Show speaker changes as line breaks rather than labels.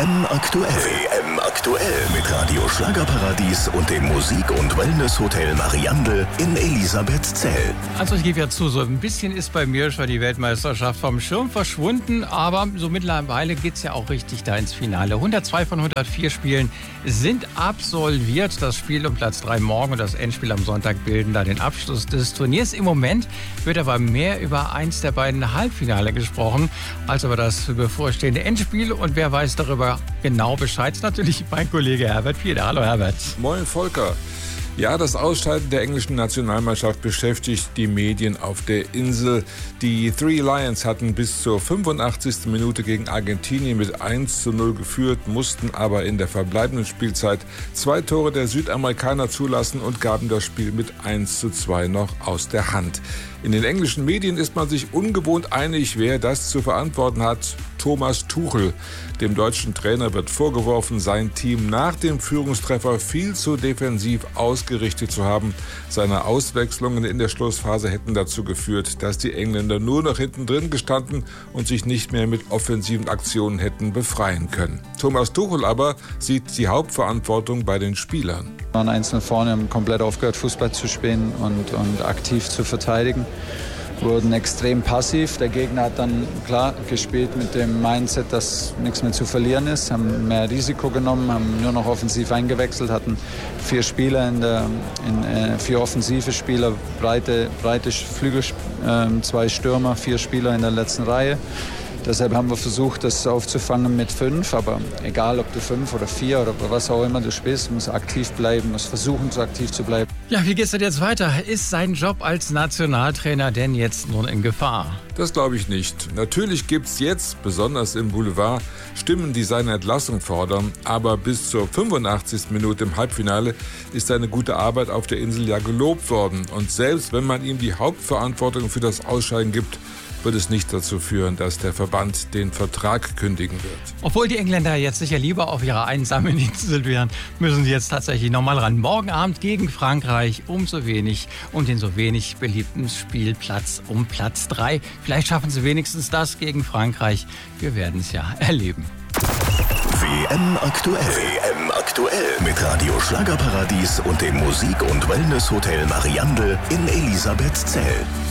WM aktuell. WM aktuell mit Radio Schlagerparadies und dem Musik- und Wellness-Hotel Mariandel in Elisabethzell.
Also ich gebe ja zu, so ein bisschen ist bei mir schon die Weltmeisterschaft vom Schirm verschwunden, aber so mittlerweile geht es ja auch richtig da ins Finale. 102 von 104 Spielen sind absolviert. Das Spiel um Platz 3 morgen und das Endspiel am Sonntag bilden da den Abschluss des Turniers. Im Moment wird aber mehr über eins der beiden Halbfinale gesprochen, als über das bevorstehende Endspiel. Und wer weiß darüber genau Bescheid, ist natürlich mein Kollege Herbert Fieder. Hallo Herbert.
Moin Volker. Ja, das Ausscheiden der englischen Nationalmannschaft beschäftigt die Medien auf der Insel. Die Three Lions hatten bis zur 85. Minute gegen Argentinien mit 1:0 geführt, mussten aber in der verbleibenden Spielzeit 2 Tore der Südamerikaner zulassen und gaben das Spiel mit 1:2 noch aus der Hand. In den englischen Medien ist man sich ungewohnt einig, wer das zu verantworten hat. Thomas Tuchel. Dem deutschen Trainer wird vorgeworfen, sein Team nach dem Führungstreffer viel zu defensiv ausgerichtet zu haben. Seine Auswechslungen in der Schlussphase hätten dazu geführt, dass die Engländer nur noch hinten drin gestanden und sich nicht mehr mit offensiven Aktionen hätten befreien können. Thomas Tuchel aber sieht die Hauptverantwortung bei den Spielern.
Wir waren einzeln vorne, haben komplett aufgehört, Fußball zu spielen und aktiv zu verteidigen. Wurden extrem passiv. Der Gegner hat dann klar gespielt mit dem Mindset, dass nichts mehr zu verlieren ist, haben mehr Risiko genommen, haben nur noch offensiv eingewechselt, hatten 4 Spieler vier offensive Spieler, breite Flügel, 2 Stürmer, 4 Spieler in der letzten Reihe. Deshalb haben wir versucht, das aufzufangen mit 5. Aber egal, ob du 5 oder 4 oder was auch immer du spielst, musst aktiv bleiben, musst versuchen, so aktiv zu bleiben.
Ja, wie geht's denn jetzt weiter? Ist sein Job als Nationaltrainer denn jetzt nun in Gefahr?
Das glaube ich nicht. Natürlich gibt es jetzt, besonders im Boulevard, Stimmen, die seine Entlassung fordern. Aber bis zur 85. Minute im Halbfinale ist seine gute Arbeit auf der Insel ja gelobt worden. Und selbst wenn man ihm die Hauptverantwortung für das Ausscheiden gibt, wird es nicht dazu führen, dass der Verband den Vertrag kündigen wird.
Obwohl die Engländer jetzt sicher lieber auf ihrer einsamen Insel wären, müssen sie jetzt tatsächlich nochmal ran. Morgen Abend gegen Frankreich um den so wenig beliebten Spielplatz um Platz 3. Vielleicht schaffen sie wenigstens das gegen Frankreich. Wir werden es ja erleben.
WM aktuell. WM aktuell mit Radio Schlagerparadies und dem Musik- und Wellness-Hotel Mariandel in Elisabethzell.